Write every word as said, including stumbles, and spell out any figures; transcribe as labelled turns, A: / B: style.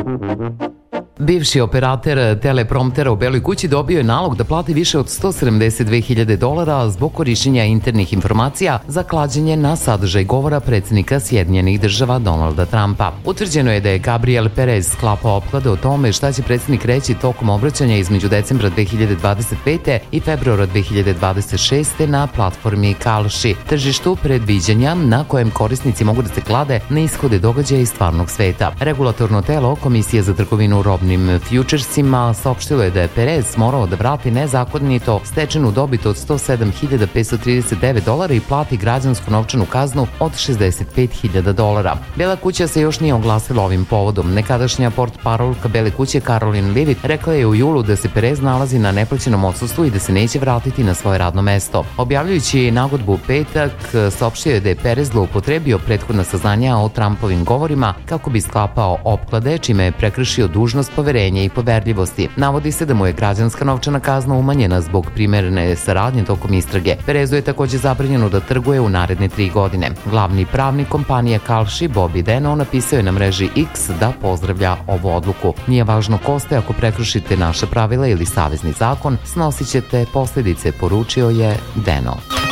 A: Bivši operater telepromptera u Beloj kući dobio je nalog da plati više od sto sedamdeset dve hiljade dolara zbog korišćenja internih informacija za klađenje na sadržaj govora predsjednika Sjedinjenih država Donalda Trumpa. Utvrđeno je da je Gabriel Perez sklapao opklade o tome šta će predsjednik reći tokom obraćanja između decembra dve hiljade dvadeset pete. i februara dve hiljade dvadeset šeste. na platformi Kalshi, tržištu predviđanja na kojem korisnici mogu da se klade na ishode događaja iz stvarnog sveta. Regulatorno telo Komisije za trgovinu robnim futuresima saopštilo je da je Perez morao da vrati nezakonito stečenu dobit od sto sedam hiljada petsto trideset devet dolara i plati građansku novčanu kaznu od šezdeset pet hiljada dolara. Bela kuća se još nije oglasila ovim povodom. Nekadašnja portparolka Bele kuće Caroline Leavitt rekla je u julu da se Perez nalazi na neplaćenom odsustvu i da se neće vratiti na svoje radno mesto. Objavljujući nagodbu u petak, saopštio je da je Perez zloupotrebio prethodna saznanja o Trumpovim govorima kako bi sklapao opklade, čime je prekršio dužnost poverenja i poverljivosti. Navodi se da mu je građanska novčana kazna umanjena zbog primerene saradnje tokom istrage. Perezu je takođe zabranjeno da trguje u naredne tri godine. Glavni pravnik kompanije Kalshi, Bobby Deno, napisao je na mreži X da pozdravlja ovu odluku. Nije važno ko ste, ako prekršite naša pravila ili savezni zakon, snosit ćete posledice, poručio je Deno.